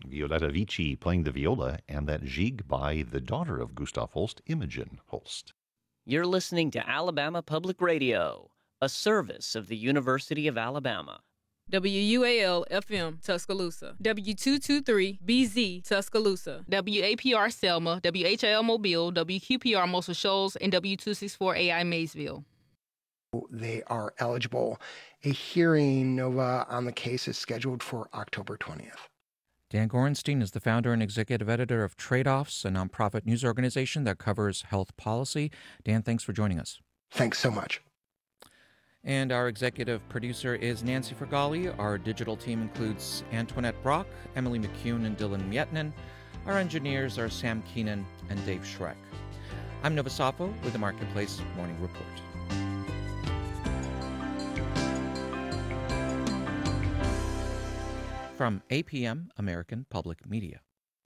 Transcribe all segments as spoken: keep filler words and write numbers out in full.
Violetta Vici playing the viola, and that Gigue by the daughter of Gustav Holst, Imogen Holst. You're listening to Alabama Public Radio, a service of the University of Alabama. W U A L F M Tuscaloosa, W two twenty-three B Z Tuscaloosa, W A P R Selma, W H I L Mobile, W Q P R Muscle Shoals, and W two sixty-four A I Maysville. They are eligible. A hearing, Nova, on the case is scheduled for October twentieth. Dan Gorenstein is the founder and executive editor of Trade-Offs, a nonprofit news organization that covers health policy. Dan, thanks for joining us. Thanks so much. And our executive producer is Nancy Fergali. Our digital team includes Antoinette Brock, Emily McCune, and Dylan Mietnin. Our engineers are Sam Keenan and Dave Schreck. I'm Nova Safo with the Marketplace Morning Report. From A P M, American Public Media.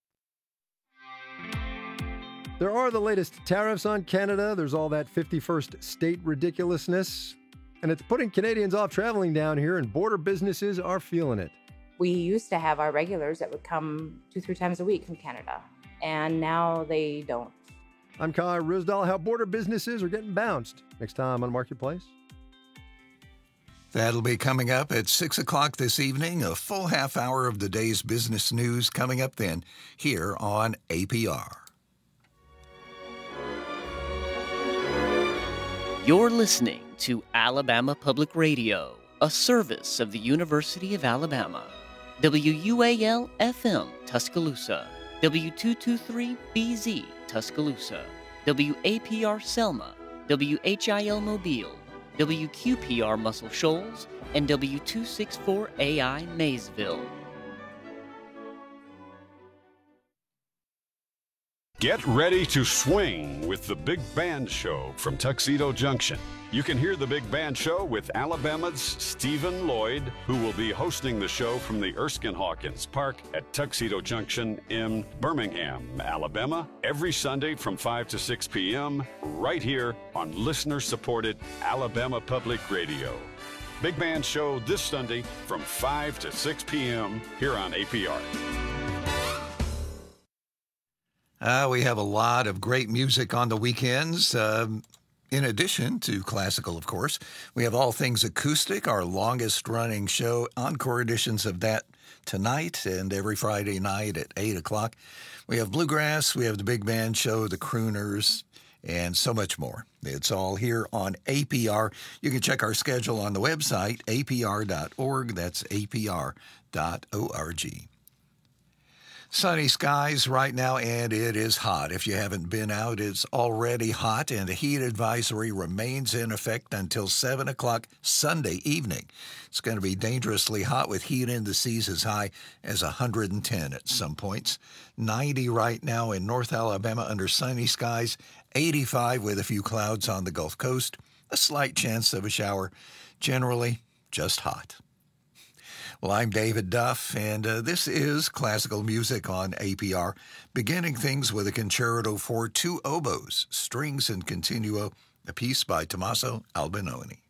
There are the latest tariffs on Canada. There's all that fifty-first state ridiculousness. And it's putting Canadians off traveling down here, and border businesses are feeling it. We used to have our regulars that would come two, three times a week from Canada, and now they don't. I'm Kai Risdal. How border businesses are getting bounced. Next time on Marketplace. That'll be coming up at six o'clock this evening. A full half hour of the day's business news coming up then here on A P R. You're listening to Alabama Public Radio, a service of the University of Alabama. W U A L F M Tuscaloosa, W two twenty-three B Z Tuscaloosa, W A P R Selma, W H I L Mobile, W Q P R Muscle Shoals, and W two sixty-four A I Maysville. Get ready to swing with the Big Band Show from Tuxedo Junction. You can hear the Big Band Show with Alabama's Stephen Lloyd, who will be hosting the show from the Erskine Hawkins Park at Tuxedo Junction in Birmingham, Alabama, every Sunday from five to six p.m. right here on listener-supported Alabama Public Radio. Big Band Show this Sunday from five to six p.m. here on A P R. Uh, we have a lot of great music on the weekends. Um, in addition to classical, of course, we have All Things Acoustic, our longest-running show, encore editions of that tonight and every Friday night at eight o'clock. We have Bluegrass, we have the Big Band Show, the Crooners, and so much more. It's all here on A P R. You can check our schedule on the website, A P R dot org. That's A P R dot org. Sunny skies right now, and it is hot. If you haven't been out, it's already hot, and a heat advisory remains in effect until seven o'clock Sunday evening. It's going to be dangerously hot with heat indices as high as one hundred ten at some points. ninety right now in North Alabama under sunny skies, eighty-five with a few clouds on the Gulf Coast, a slight chance of a shower, generally just hot. Well, I'm David Duff, and uh, this is classical music on A P R, beginning things with a concerto for two oboes, strings and continuo, a piece by Tommaso Albinoni.